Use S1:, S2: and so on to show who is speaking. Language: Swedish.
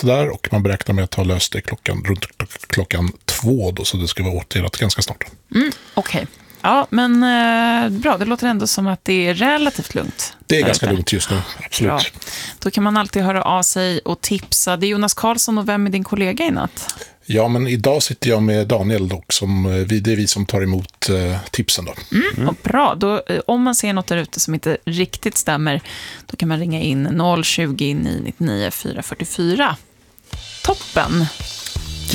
S1: där, och man beräknar med att ha löst det runt klockan 2 då, så det ska vara åtgärdat ganska snart.
S2: Okej. Ja, men bra. Det låter ändå som att det är relativt lugnt.
S1: Det är ganska lugnt just nu, absolut. Bra.
S2: Då kan man alltid höra av sig och tipsa. Det är Jonas Karlsson, och vem är din kollega i natt?
S1: Ja, men idag sitter jag med Daniel dock, det är vi som tar emot tipsen då.
S2: Och bra, då, om man ser något där ute som inte riktigt stämmer, då kan man ringa in 020 999 444. Toppen!